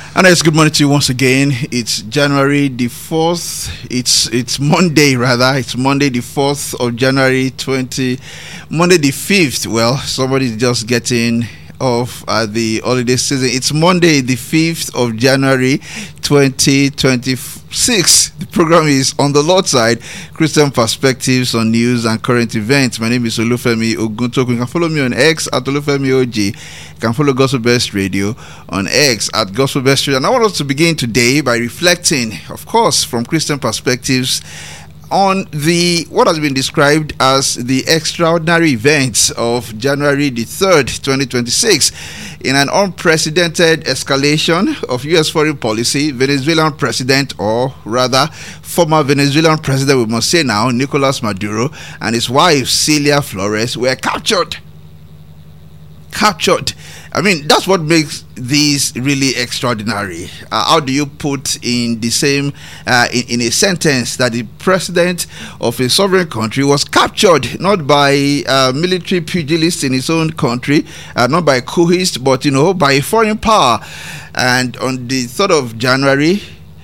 And it's good morning to you once again. It's January the 4th. It's Monday rather. It's Monday the 4th of January Monday the 5th. Well, somebody's just getting off the holiday season. It's Monday the 5th of January 2026. The program is On the Lord's Side, Christian Perspectives on News and Current Events. My name is Olufemi Oguntoku. You can follow me on X at Olufemi OG. You can follow Gospel Best Radio on X at Gospel Best Radio. And I want us to begin today by reflecting, of course, from Christian perspectives on what has been described as the extraordinary events of January the 3rd, 2026. In an unprecedented escalation of U.S. foreign policy, Venezuelan president, or rather former Venezuelan president, we must say now, Nicolas Maduro, and his wife, Celia Flores, were captured. I mean, that's what makes these really extraordinary. How do you put in the same, in a sentence, that the president of a sovereign country was captured, not by military pugilists in his own country, not by coupists, but, by a foreign power. And on the 3rd of January,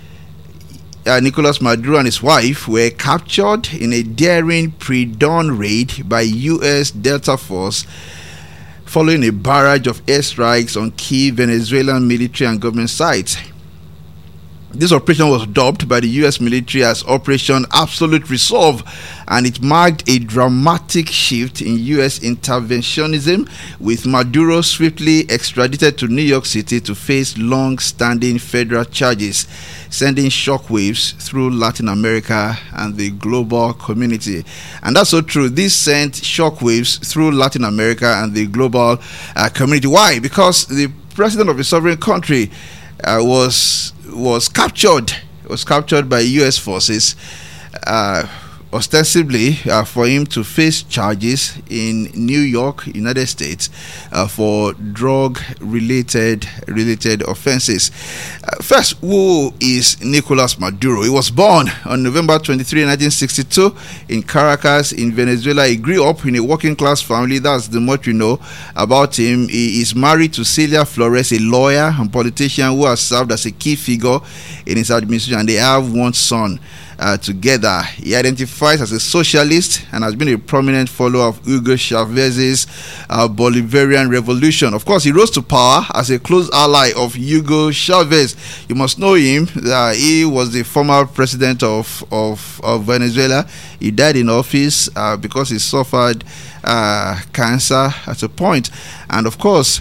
Nicolas Maduro and his wife were captured in a daring pre-dawn raid by U.S. Delta Force, following a barrage of airstrikes on key Venezuelan military and government sites. This operation was dubbed by the U.S. military as Operation Absolute Resolve, and it marked a dramatic shift in U.S. interventionism, with Maduro swiftly extradited to New York City to face long-standing federal charges, sending shockwaves through Latin America and the global community. And that's so true. This sent shockwaves through Latin America and the global community. Why? Because the president of a sovereign country was captured by U.S. forces, ostensibly for him to face charges in New York, United States, for drug-related offenses. First, who is Nicolas Maduro? He was born on November 23, 1962 in Caracas, in Venezuela. He grew up in a working-class family. That's the much we know about him. He is married to Celia Flores, a lawyer and politician who has served as a key figure in his administration, and they have one son together. He identifies as a socialist and has been a prominent follower of Hugo Chavez's Bolivarian revolution. Of course, he rose to power as a close ally of Hugo Chavez. You must know him. He was the former president of Venezuela. He died in office because he suffered cancer at a point. And of course,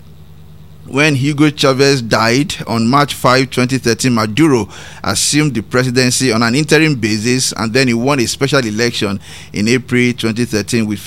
when Hugo Chavez died on March 5, 2013, Maduro assumed the presidency on an interim basis, and then he won a special election in April 2013 with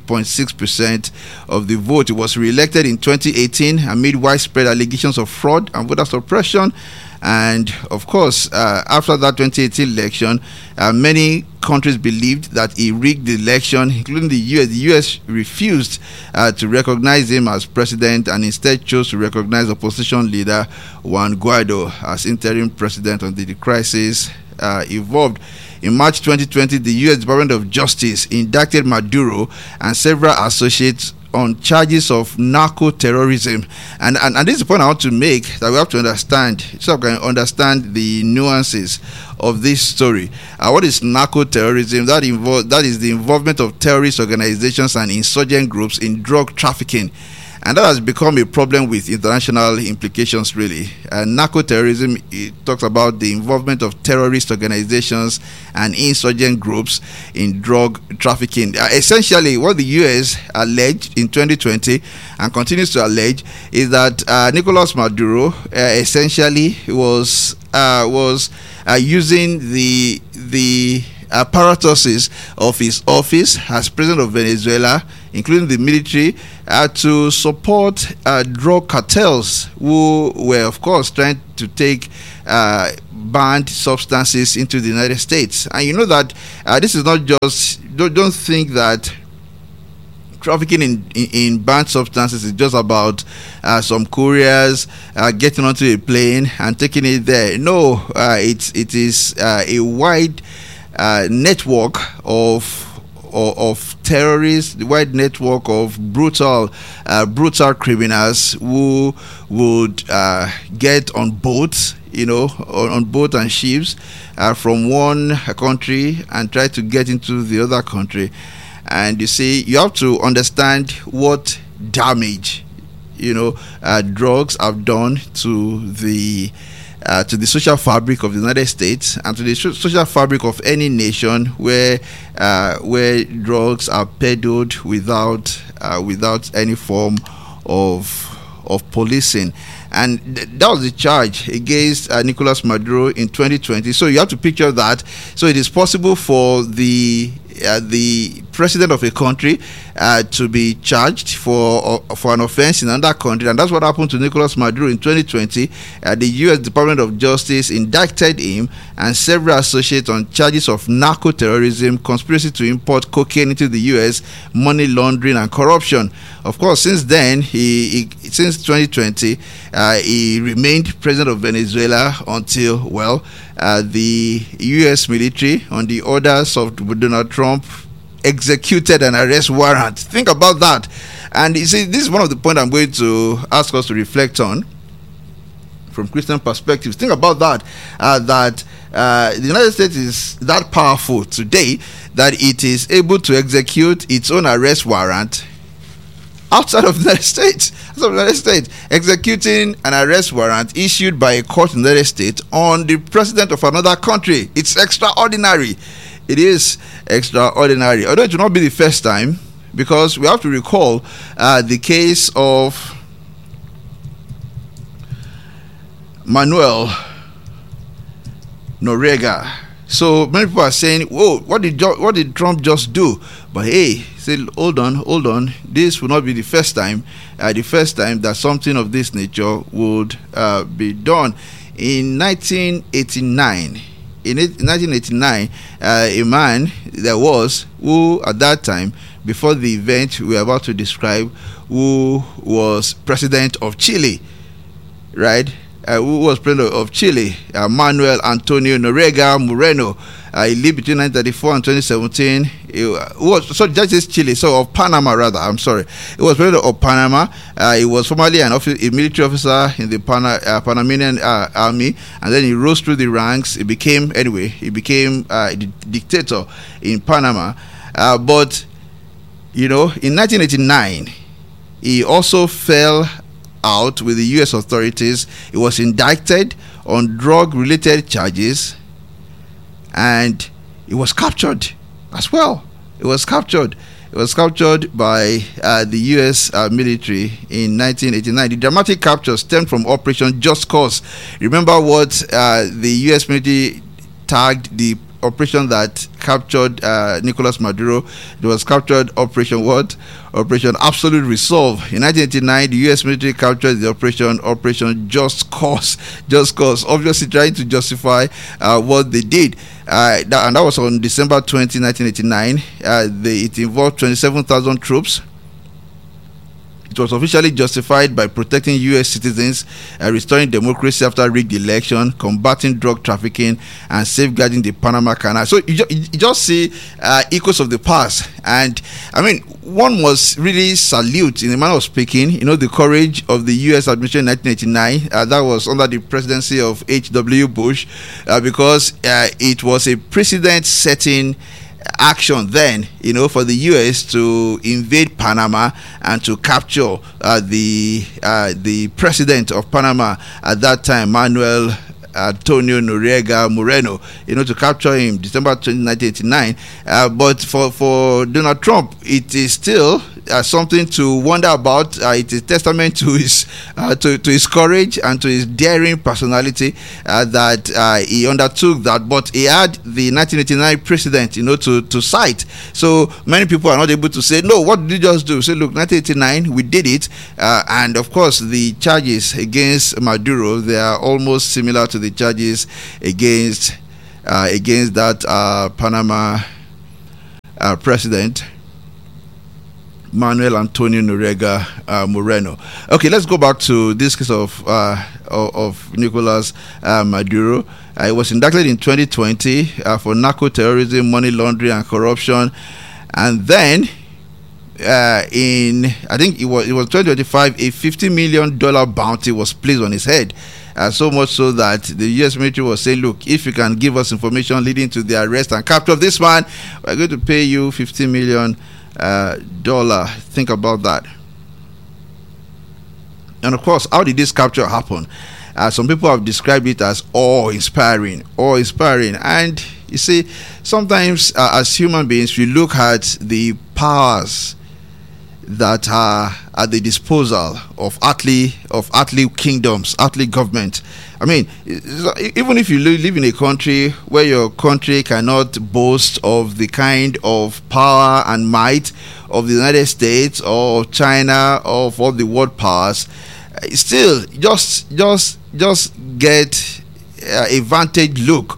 50.6% of the vote. He was re-elected in 2018 amid widespread allegations of fraud and voter suppression. And of course, after that 2018 election, many countries believed that he rigged the election, including the US. The US refused to recognize him as president and instead chose to recognize opposition leader Juan Guaido as interim president until the crisis evolved. In March 2020, the US Department of Justice indicted Maduro and several associates on charges of narco-terrorism. And this is the point I want to make, that we have to understand, so we can understand the nuances of this story. What is narco-terrorism? That is the involvement of terrorist organizations and insurgent groups in drug trafficking. And that has become a problem with international implications, really. Narco-terrorism, it talks about the involvement of terrorist organizations and insurgent groups in drug trafficking. Essentially, what the U.S. alleged in 2020 and continues to allege is that Nicolas Maduro essentially was using the apparatuses of his office as president of Venezuela, including the military, to support drug cartels who were, of course, trying to take banned substances into the United States. And you know that this is not just, don't think that trafficking in banned substances is just about some couriers getting onto a plane and taking it there. No, it is a wide network of of terrorists, the wide network of brutal criminals who would get on boats, on boat and ships from one country and try to get into the other country. And you see, you have to understand what damage drugs have done to the social fabric of the United States and to the social fabric of any nation where drugs are peddled without any form of policing. And that was the charge against Nicolas Maduro in 2020. So you have to picture that. So it is possible for the president of a country to be charged for an offense in another country, and that's what happened to Nicolas Maduro in 2020. The U.S. Department of Justice indicted him and several associates on charges of narco-terrorism, conspiracy to import cocaine into the U.S., money laundering, and corruption. Of course, since then, since 2020, he remained president of Venezuela until, the U.S. military, on the orders of Donald Trump, executed an arrest warrant. Think about that. And you see, this is one of the points I'm going to ask us to reflect on from Christian perspectives. Think about that. The United States is that powerful today that it is able to execute its own arrest warrant outside of the United States. Executing an arrest warrant issued by a court in the United States on the president of another country. It's extraordinary. It is extraordinary. Although it will not be the first time, because we have to recall the case of Manuel Noriega. So many people are saying, "Whoa, what did Trump just do?" But hey, say, hold on. This will not be the first time. The first time that something of this nature would be done. In 1989. In 1989, a man there was who, at that time, before the event we are about to describe, who was president of Chile, right? Who was president of Chile, Manuel Antonio Noriega Moreno. He lived between 1934 and 2017. Of Panama rather. I'm sorry. He was president of Panama. He was formerly a military officer in the Panamanian army, and then he rose through the ranks. He became the dictator in Panama. But in 1989, he also fell out with the U.S. authorities. He was indicted on drug-related charges, and he was captured as well. It was captured by the U.S. military in 1989. The dramatic capture stemmed from Operation Just Cause. Remember what the U.S. military tagged the operation that captured Nicolas Maduro? It was captured Operation what? Operation Absolute Resolve. In 1989, the U.S. military captured the Operation Just Cause. Just Cause, obviously trying to justify what they did. And that was on December 20, 1989. It involved 27,000 troops. It was officially justified by protecting U.S. citizens, restoring democracy after rigged election, combating drug trafficking, and safeguarding the Panama Canal. So you just see echoes of the past. And I mean, one must really salute, in a manner of speaking, the courage of the U.S. administration in 1989. That was under the presidency of H.W. Bush, because it was a precedent-setting action then, for the U.S. to invade Panama and to capture the president of Panama at that time, Manuel Antonio Noriega Moreno, to capture him December 20, 1989. But for Donald Trump, it is still something to wonder about. It is testament to his courage and to his daring personality that he undertook that. But he had the 1989 precedent, to cite. So many people are not able to say, no, what did you just do? Say, look, 1989, we did it. And of course, the charges against Maduro, they are almost similar to the charges against that Panama president, Manuel Antonio Noriega Moreno. Okay, let's go back to this case of Nicolas Maduro. He was indicted in 2020 for narco-terrorism, money laundering, and corruption. And then in, I think it was 2025, a $50 million bounty was placed on his head. So much so that the U.S. military was saying, look, if you can give us information leading to the arrest and capture of this man, we're going to pay you $50 million. Think about that. And of course, how did this capture happen? Some people have described it as awe-inspiring. And you see, sometimes as human beings, we look at the powers that are at the disposal of earthly kingdoms, earthly government. I mean, even if you live in a country where your country cannot boast of the kind of power and might of the United States or China or of all the world powers, still just get a vantage look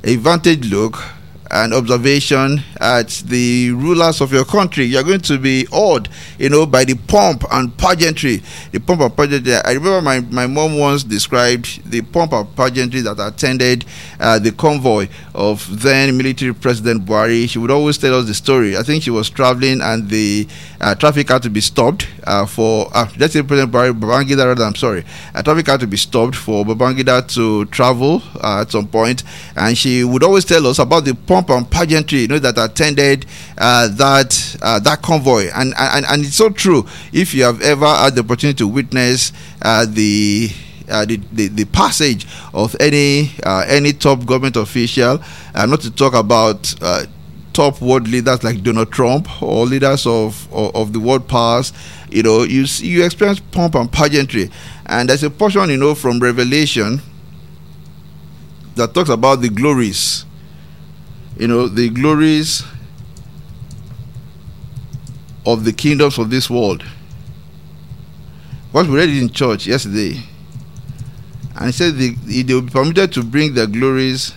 and observation at the rulers of your country. You're going to be awed, by the pomp and pageantry. I remember my mom once described the pomp and pageantry that attended the convoy of then military President Buhari. She would always tell us the story. I think she was traveling and the traffic had to be stopped for, let's say President Buhari, Babangida rather, I'm sorry. Traffic had to be stopped for Babangida to travel at some point, and she would always tell us about the pomp and pageantry, that attended that convoy, and it's so true. If you have ever had the opportunity to witness the passage of any top government official, not to talk about top world leaders like Donald Trump or leaders of the world powers, you experience pomp and pageantry. And there's a portion, from Revelation that talks about the glories. The glories of the kingdoms of this world. What we read it in church yesterday, and it said they will be permitted to bring their glories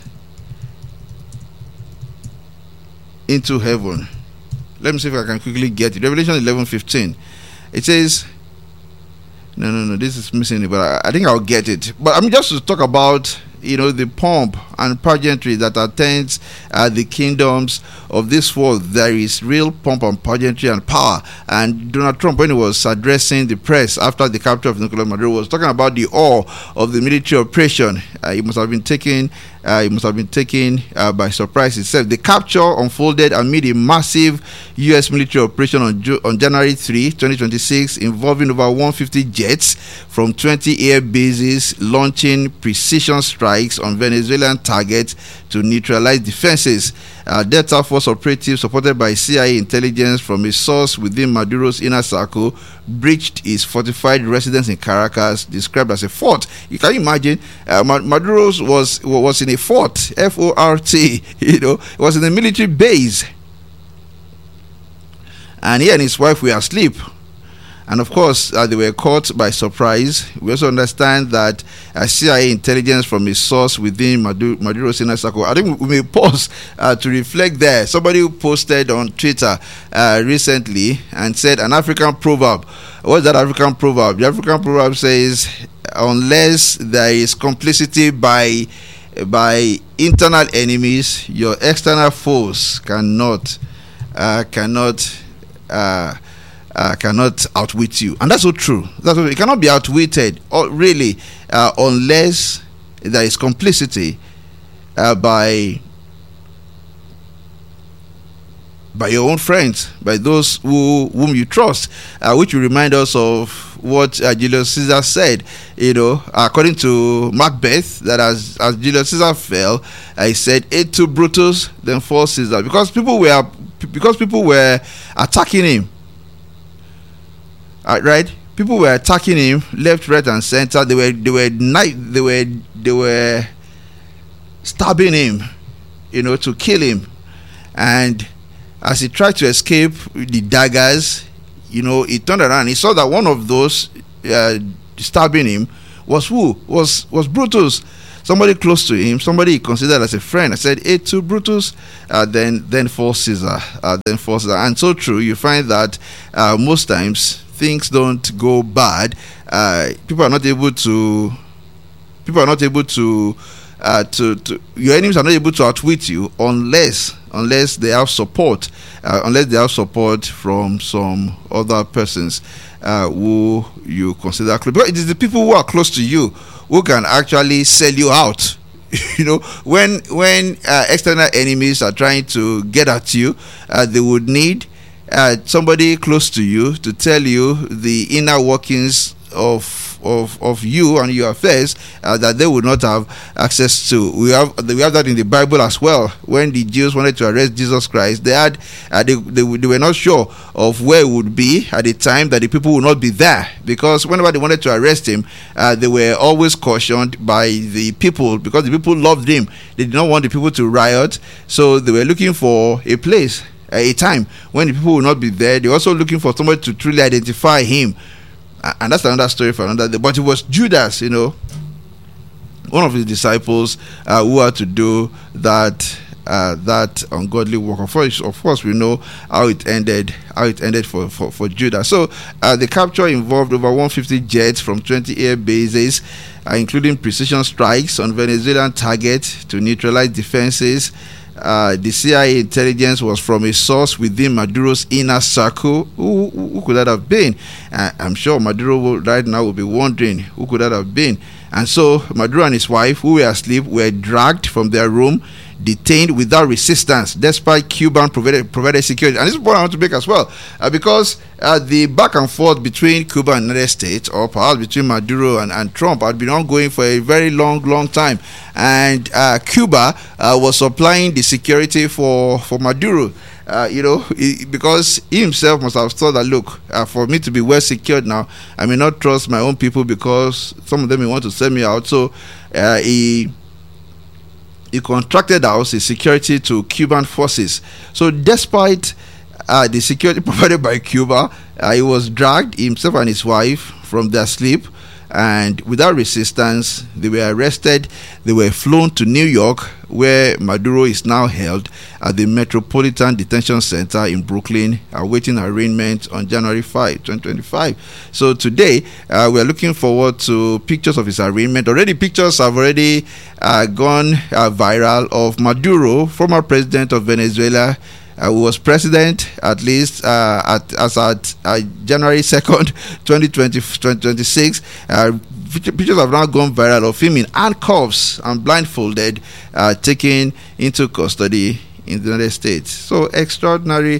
into heaven. Let me see if I can quickly get it. Revelation 11:15. It says, no, this is missing it, but I think I'll get it. But I'm just to talk about the pomp and pageantry that attends the kingdoms of this world. There is real pomp and pageantry and power. And Donald Trump, when he was addressing the press after the capture of Nicolas Maduro, was talking about the awe of the military operation. He must have been taken by surprise itself. The capture unfolded amid a massive U.S. military operation on January 3, 2026, involving over 150 jets from 20 air bases launching precision strikes on Venezuelan targets to neutralize defenses. Delta Force operatives supported by CIA intelligence from a source within Maduro's inner circle breached his fortified residence in Caracas, described as a fort. You can imagine, Maduro's was in a fort, F-O-R-T, it was in a military base. And he and his wife were asleep. And of course, they were caught by surprise. We also understand that CIA intelligence from a source within Maduro's inner circle. I think we may pause to reflect there. Somebody who posted on Twitter recently and said an African proverb. What's that African proverb? The African proverb says, unless there is complicity by internal enemies, your external foes cannot outwit you. And that's so true. It cannot be outwitted, or really, unless there is complicity by your own friends, by those whom you trust, which will remind us of what Julius Caesar said, according to Macbeth, that as Julius Caesar fell, he said, "Et tu Brutus, then fall Caesar," because people were attacking him. Right? People were attacking him left, right, and center. They were stabbing him, to kill him. And as he tried to escape the daggers, he turned around. He saw that one of those stabbing him was who? Was Brutus. Somebody close to him, somebody he considered as a friend. I said, "Hey, to Brutus, then fall Caesar, And so true. You find that most times things don't go bad. People are not able to to your enemies are not able to outwit you unless they have support, from some other persons who you consider close. But it is the people who are close to you who can actually sell you out. When external enemies are trying to get at you, they would need somebody close to you to tell you the inner workings of you and your affairs that they would not have access to. We have that in the Bible as well. When the Jews wanted to arrest Jesus Christ, they were not sure of where it would be at the time that the people would not be there, because whenever they wanted to arrest him, they were always cautioned by the people, because the people loved him. They did not want the people to riot, so they were looking for a place, a time when the people would not be there. They were also looking for somebody to truly identify him. And that's another story for another day. But it was Judas, one of his disciples, who had to do that ungodly work. Of course, we know how it ended for Judas. So the capture involved over 150 jets from 20 air bases, including precision strikes on Venezuelan targets to neutralize defenses. The CIA intelligence was from a source within Maduro's inner circle. Who could that have been? I'm sure Maduro right now will be wondering who could that have been. And so Maduro and his wife, who were asleep, were dragged from their room, detained without resistance, despite Cuban provided security. And this is what I want to make as well, because the back and forth between Cuba and the United States, or perhaps between Maduro and Trump, had been ongoing for a very long time. And Cuba was supplying the security for Maduro. Because he himself must have thought that, look, for me to be well secured now, I may not trust my own people, because some of them may want to sell me out. So he contracted out his security to Cuban forces. So despite the security provided by Cuba, he was dragged, himself and his wife, from their sleep, and without resistance, they were arrested. They were flown to New York, where Maduro is now held at the Metropolitan Detention Center in Brooklyn, awaiting arraignment on January 5, 2025. So today, we are looking forward to pictures of his arraignment. Pictures have already gone viral of Maduro, former president of Venezuela, who was president at least at January 2nd, 2026. Pictures have now gone viral of him in handcuffs and blindfolded, taken into custody in the United States. So extraordinary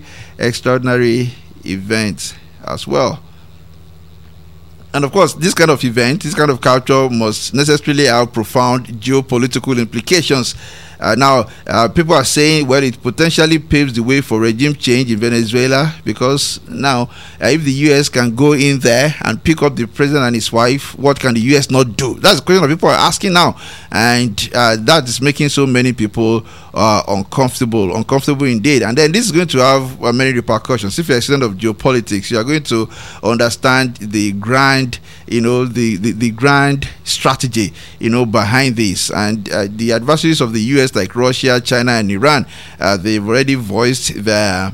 event as well. And of course, this kind of event, this kind of capture must necessarily have profound geopolitical implications. Now, people are saying, well, it potentially paves the way for regime change in Venezuela, because now, if the U.S. can go in there and pick up the president and his wife, what can the U.S. not do? That's the question that people are asking now. And that is making so many people uncomfortable indeed. And then this is going to have many repercussions. If you're a student of geopolitics, you are going to understand the grand, the grand strategy, behind this. And the adversaries of the U.S., like Russia, China, and Iran, they've already voiced their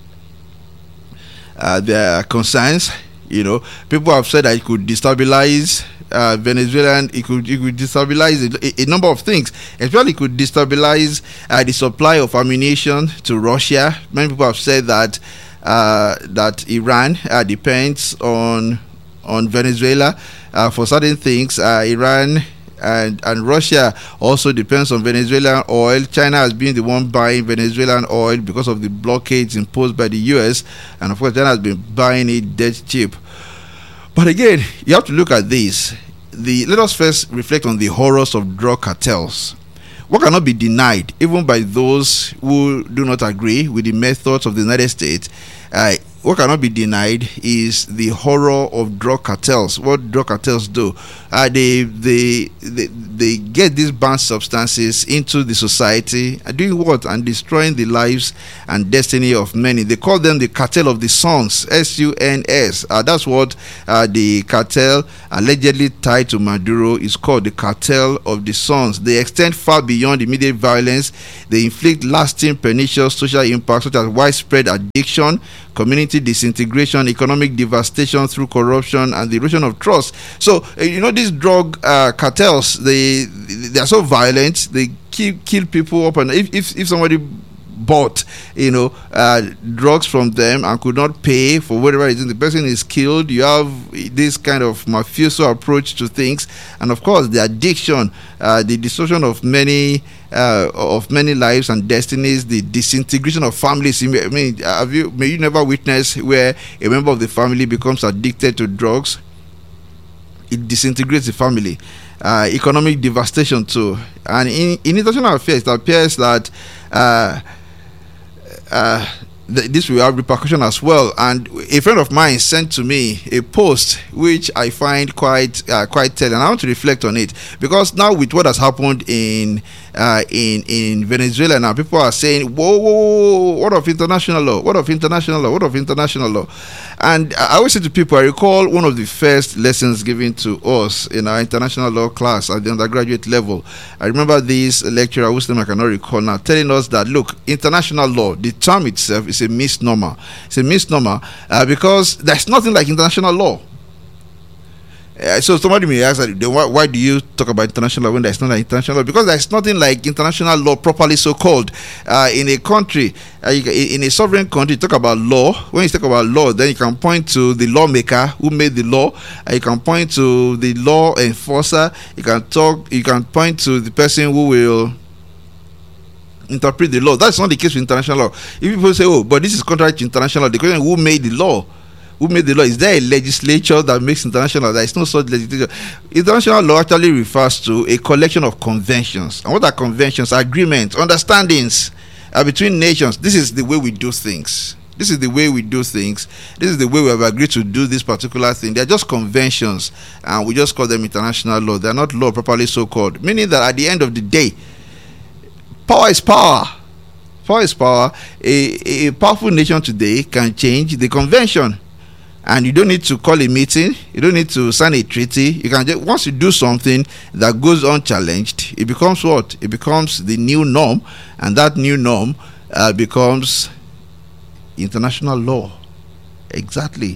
concerns. People have said that it could destabilize Venezuela, and it could destabilize a number of things. Especially, it could destabilize the supply of ammunition to Russia. Many people have said that Iran depends on Venezuela for certain things. Iran and Russia also depends on Venezuelan oil. China has been the one buying Venezuelan oil because of the blockades imposed by the US, and of course China has been buying it dead cheap. But again, you have to look at this. Let us first reflect on the horrors of drug cartels. What cannot be denied, even by those who do not agree with the methods of the United States, what cannot be denied is the horror of drug cartels. What drug cartels do, they get these banned substances into the society, doing what? And destroying the lives and destiny of many. They call them the cartel of the sons, SUNS. That's what the cartel allegedly tied to Maduro is called, the cartel of the sons. They extend far beyond immediate violence. They inflict lasting pernicious social impacts such as widespread addiction, community disintegration, economic devastation through corruption, and the erosion of trust. So these drug cartels, they they are so violent. They kill people up, and if somebody bought drugs from them and could not pay for whatever reason, the person is killed. You have this kind of mafioso approach to things, and of course the addiction, the destruction of many lives and destinies, the disintegration of families. I mean, may you never witness where a member of the family becomes addicted to drugs? It disintegrates the family. Economic devastation too. And in international affairs, it appears that this will have repercussion as well. And a friend of mine sent to me a post which I find quite telling. I want to reflect on it, because now with what has happened in Venezuela, now people are saying, whoa, what of international law? What of international law? What of international law? And I always say to people, I recall one of the first lessons given to us in our international law class at the undergraduate level. I remember this lecturer, whose name I cannot recall now, telling us that, look, international law, the term itself is a misnomer. It's a misnomer because there's nothing like international law. So somebody may ask, why do you talk about international law when there's not like international law? Because there's nothing like international law properly so called. In a country, in a sovereign country, you talk about law. When you talk about law, then you can point to the lawmaker who made the law. You can point to the law enforcer. You can point to the person who will interpret the law. That's not the case with international law. If people say, oh, but this is contrary to international law, the question is, who made the law? Who made the law? Is there a legislature that makes international law? There is no such legislature. International law actually refers to a collection of conventions. And what are conventions? Agreements, understandings between nations. This is the way we do things. This is the way we do things. This is the way we have agreed to do this particular thing. They're just conventions, and we just call them international law. They're not law properly so called. Meaning that at the end of the day, power is power. Power is power. A powerful nation today can change the convention. And you don't need to call a meeting. You don't need to sign a treaty. You can just, once you do something that goes unchallenged, it becomes what? It becomes the new norm, and that new norm becomes international law. Exactly.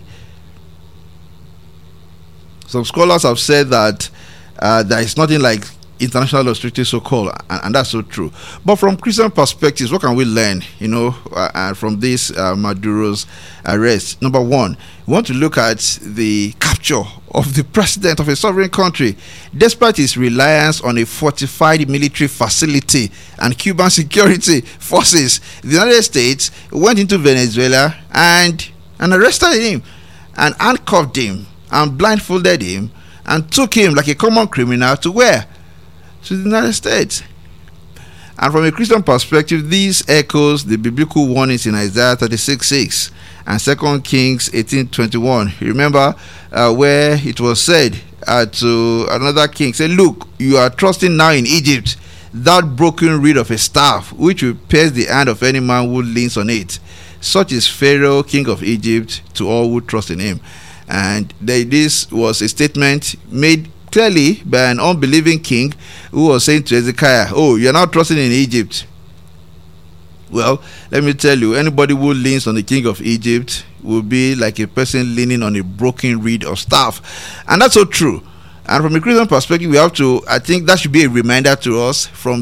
Some scholars have said that there is nothing like international law strictly so called, and that's so true. But from Christian perspectives, what can we learn from this Maduro's arrest? Number one, we want to look at the capture of the president of a sovereign country. Despite his reliance on a fortified military facility and Cuban security forces, the United States went into Venezuela and arrested him and handcuffed him and blindfolded him and took him like a common criminal to where? To the United States. And from a Christian perspective, this echoes the biblical warnings in Isaiah 36:6 and 2 Kings 18:21. You remember where it was said to another king, say, look, you are trusting now in Egypt, that broken reed of a staff, which will pierce the hand of any man who leans on it. Such is Pharaoh, king of Egypt, to all who trust in him. And this was a statement made clearly by an unbelieving king who was saying to Hezekiah, oh, you're not trusting in Egypt. Well, let me tell you, anybody who leans on the king of Egypt will be like a person leaning on a broken reed of staff. And that's so true. And from a Christian perspective, we have to, I think that should be a reminder to us from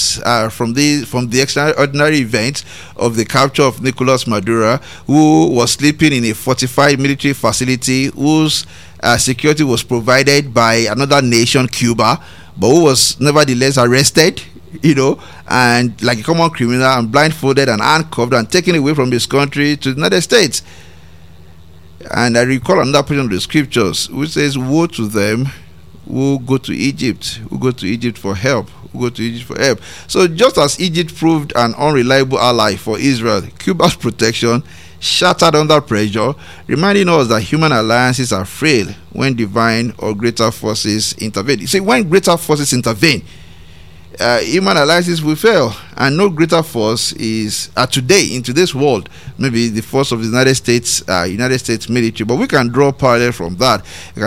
the extraordinary event of the capture of Nicolas Maduro, who was sleeping in a fortified military facility whose security was provided by another nation, Cuba, but who was nevertheless arrested, and like a common criminal, and blindfolded and handcuffed and taken away from his country to the United States. And I recall another portion of the scriptures which says, woe to them who go to Egypt, for help, So just as Egypt proved an unreliable ally for Israel, Cuba's protection shattered under pressure, reminding us that human alliances are frail when divine or greater forces intervene. You see, when greater forces intervene, human alliances will fail, and no greater force is in today's world, maybe the force of the United States military. But we can draw parallel from that.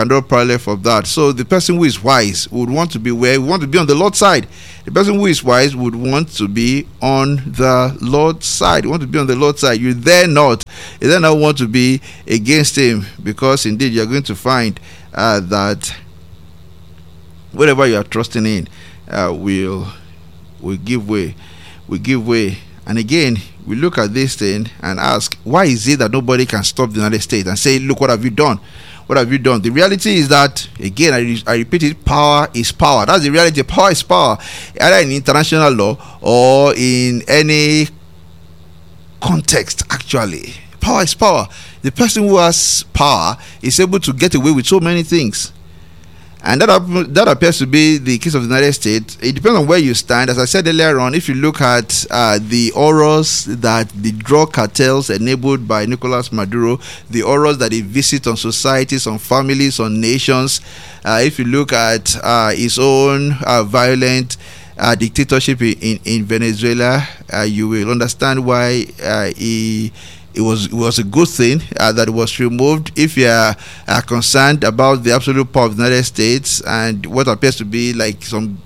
So the person who is wise would want to be where? We want to be on the Lord's side. The person who is wise would want to be on the Lord's side. You want to be on the Lord's side. You dare not want to be against him, because indeed you are going to find that whatever you are trusting in will give way. We give way. And again, we look at this thing and ask, why is it that nobody can stop the United States and say, look, what have you done? What have you done? The reality is that, again, I repeat it, power is power. That's the reality. Power is power, either in international law or in any context, actually. Power is power. The person who has power is able to get away with so many things. And that appears to be the case of the United States. It depends on where you stand. As I said earlier on, if you look at the horrors that the drug cartels enabled by Nicolas Maduro, the horrors that he visits on societies, on families, on nations, if you look at his own violent dictatorship in Venezuela, you will understand why it was a good thing that it was removed. If you are concerned about the absolute power of the United States and what appears to be like some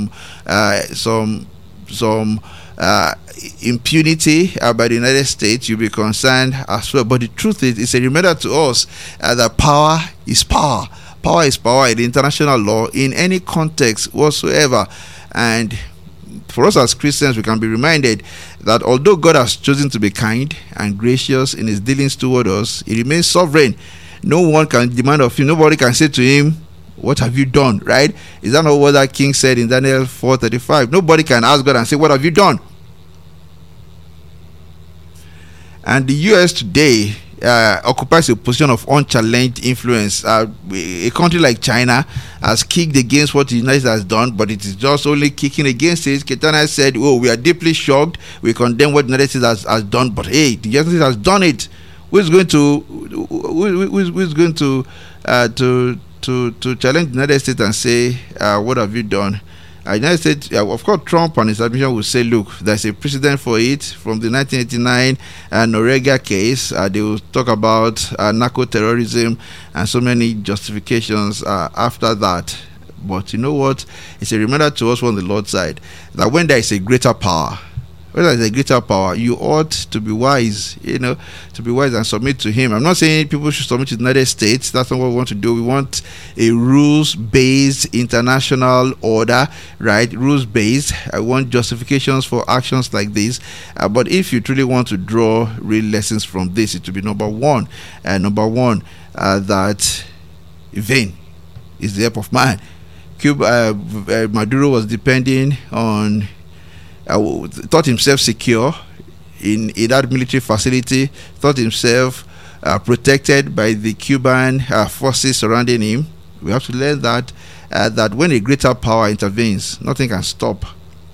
impunity by the United States, you'll be concerned as well. But the truth is, it's a reminder to us that power is power. Power is power in international law, in any context whatsoever. And for us as Christians, we can be reminded that although God has chosen to be kind and gracious in his dealings toward us, he remains sovereign. No one can demand of him. Nobody can say to him, what have you done? Right? Is that not what that king said in Daniel 4:35? Nobody can ask God and say, what have you done? And the US today occupies a position of unchallenged influence. A country like China has kicked against what the United States has done, but it is just only kicking against it. Ketana said, oh, we are deeply shocked. We condemn what the United States has done, but hey, the United States has done it. Who's going to challenge the United States and say, what have you done? United States, of course, Trump and his administration will say, look, there's a precedent for it from the 1989 Noriega case. They will talk about narco-terrorism and so many justifications after that. But you know what? It's a reminder to us on the Lord's side that when there is a greater power, you ought to be wise, to be wise and submit to him. I'm not saying people should submit to the United States. That's not what we want to do. We want a rules-based international order, right? Rules-based. I want justifications for actions like this. But if you truly want to draw real lessons from this, it will be number one, that vain is the help of man. Maduro was depending on thought himself secure in that military facility, thought himself protected by the Cuban forces surrounding him. We have to learn that when a greater power intervenes, nothing can stop.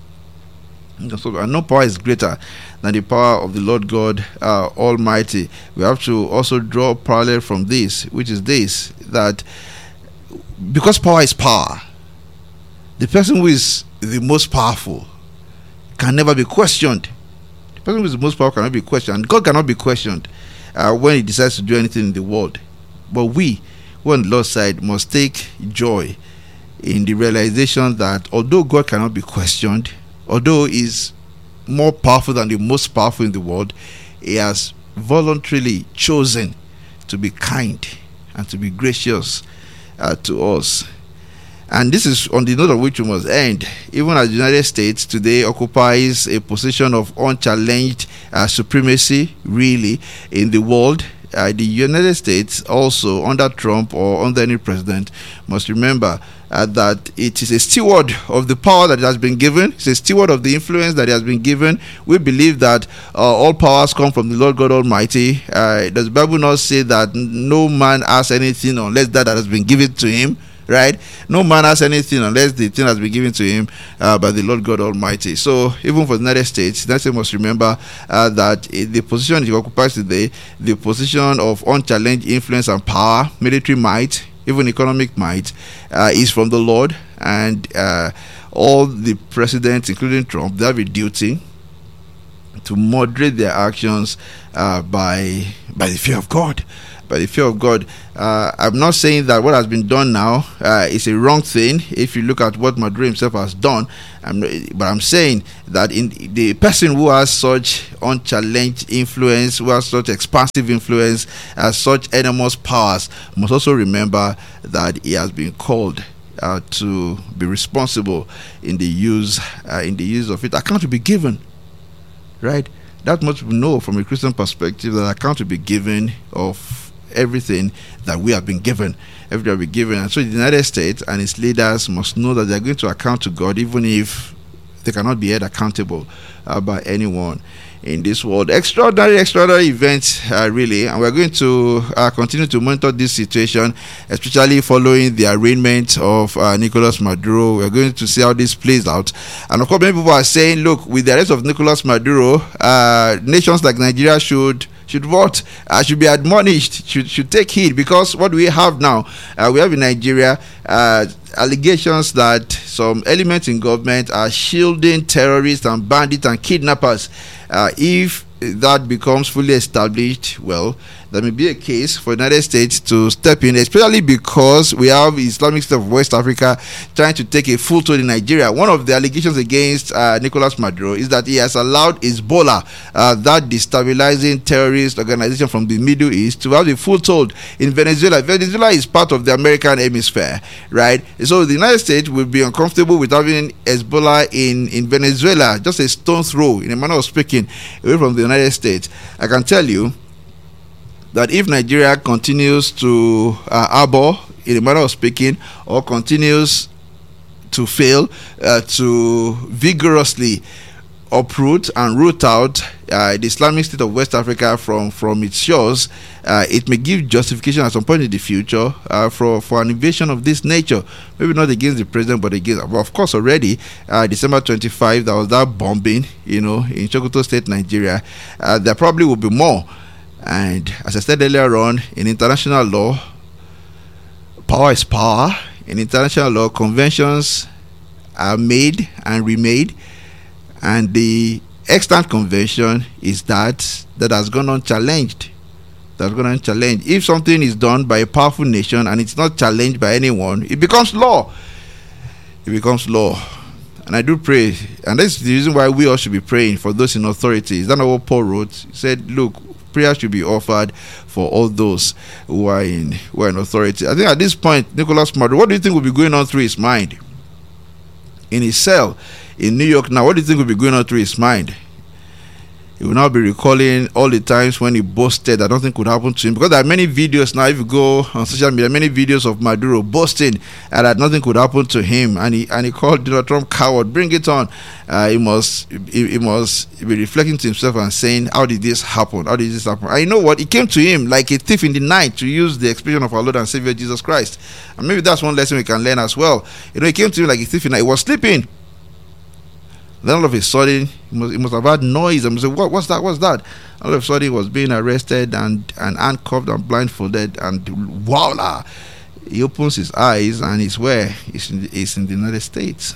And no power is greater than the power of the Lord God Almighty. We have to also draw a parallel from this, which is this, that because power is power, the person who is the most powerful can never be questioned. The person who is the most powerful cannot be questioned. God cannot be questioned when he decides to do anything in the world. But we, who on the Lord's side, must take joy in the realization that although God cannot be questioned, although he is more powerful than the most powerful in the world, he has voluntarily chosen to be kind and to be gracious to us. And this is on the note on which we must end. Even as the United States today occupies a position of unchallenged supremacy, really, in the world, the United States also, under Trump or under any president, must remember that it is a steward of the power that it has been given. It's a steward of the influence that it has been given. We believe that all powers come from the Lord God Almighty. Does the Bible not say that no man has anything unless that has been given to him? Right? No man has anything unless the thing has been given to him by the Lord God Almighty. So even for the United States, the United States must remember that the position it occupies today, the position of unchallenged influence and power, military might, even economic might, is from the Lord. And all the presidents, including Trump, they have a duty to moderate their actions by the fear of God. By the fear of God. I'm not saying that what has been done now is a wrong thing. If you look at what Maduro himself has done, but I'm saying that in the person who has such unchallenged influence, who has such expansive influence, has such enormous powers, must also remember that he has been called to be responsible in the use of it. Account will be given, right? That much we know from a Christian perspective, that account will be given of everything that we have been given. Everything will be given. And so the United States and its leaders must know that they are going to account to God, even if they cannot be held accountable by anyone in this world. Extraordinary events, really, and we're going to continue to monitor this situation, especially following the arraignment of Nicolas Maduro. We're going to see how this plays out. And of course, many people are saying, look, with the arrest of Nicolas Maduro, nations like Nigeria should be admonished, should take heed, because what we have now, we have in Nigeria allegations that some elements in government are shielding terrorists and bandits and kidnappers. If that becomes fully established, well, there may be a case for the United States to step in, especially because we have Islamic State of West Africa trying to take a full toll in Nigeria. One of the allegations against Nicolas Maduro is that he has allowed Hezbollah, that destabilizing terrorist organization from the Middle East, to have a full toll in Venezuela. Venezuela is part of the American hemisphere, right? So the United States will be uncomfortable with having Hezbollah in Venezuela, just a stone's throw, in a manner of speaking, away from the United States. I can tell you that if Nigeria continues to harbor, in a manner of speaking, or continues to fail to vigorously uproot and root out the Islamic State of West Africa from its shores, it may give justification at some point in the future for an invasion of this nature. Maybe not against the president, but against, well, of course, already December 25, there was that bombing, in Sokoto State, Nigeria. There probably will be more. And as I said earlier on, in international law, power is power. In international law, conventions are made and remade, and the extant convention is that has gone unchallenged. If something is done by a powerful nation and it's not challenged by anyone, it becomes law. And I do pray, and that's the reason why we all should be praying for those in authority. Is that not what Paul wrote? He said, look, prayer should be offered for all those who are in authority. I think at this point, Nicolas Maduro, what do you think will be going on through his mind? In his cell in New York now, what do you think will be going on through his mind? He will now be recalling all the times when he boasted that nothing could happen to him, because there are many videos now, if you go on social media, many videos of Maduro boasting that nothing could happen to him, and he called Donald Trump coward. Bring it on. He must be reflecting to himself and saying, how did this happen? And you know what? It came to him like a thief in the night, to use the expression of our Lord and Savior Jesus Christ. And maybe that's one lesson we can learn as well. It came to him like a thief in the night. He was sleeping. Then all of a sudden, he must have had noise. And say, what's that? All of a sudden, he was being arrested and handcuffed and blindfolded. And voila, he opens his eyes and he's where? He's in the United States.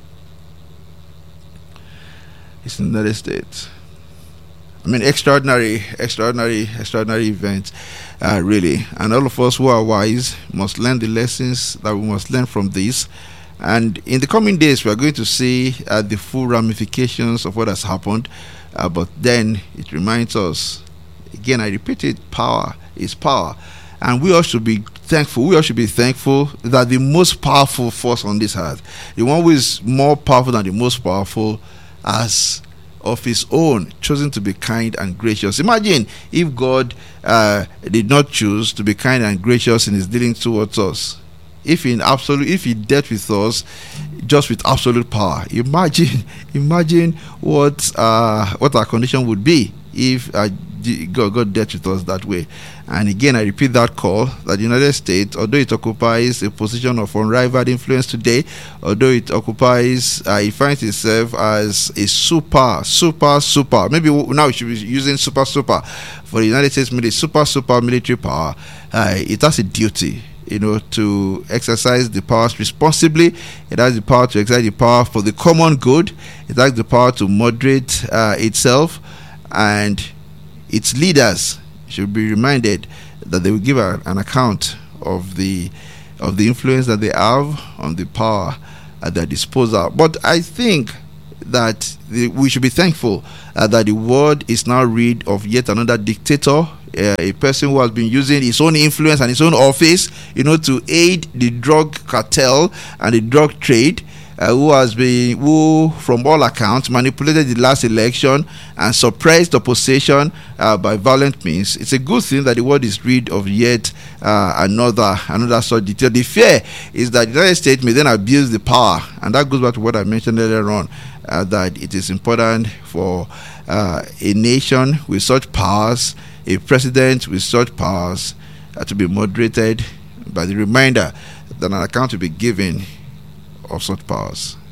He's in the United States. I mean, extraordinary events, really. And all of us who are wise must learn the lessons that we must learn from this. And in the coming days, we are going to see the full ramifications of what has happened. But then it reminds us, again, I repeat it, power is power. And we all should be thankful. We all should be thankful that the most powerful force on this earth, the one who is more powerful than the most powerful, has of his own chosen to be kind and gracious. Imagine if God did not choose to be kind and gracious in his dealings towards us. If he dealt with us just with absolute power, imagine what our condition would be if God dealt with us that way. And again, I repeat that call that the United States, although it occupies a position of unrivaled influence today, although it finds itself as a super, maybe now we should be using super for the United States military, super military power. It has a duty, to exercise the powers responsibly. It has the power to exercise the power for the common good. It has the power to moderate itself, and its leaders should be reminded that they will give an account of the influence that they have on the power at their disposal. But I think that we should be thankful that the world is now rid of yet another dictator, a person who has been using his own influence and his own office, to aid the drug cartel and the drug trade, who from all accounts manipulated the last election and suppressed opposition by violent means. It's a good thing that the world is rid of yet another such detail. The fear is that the United States may then abuse the power, and that goes back to what I mentioned earlier on, that it is important for a nation with such powers, a president with such powers, to be moderated by the reminder that an account will be given of such powers.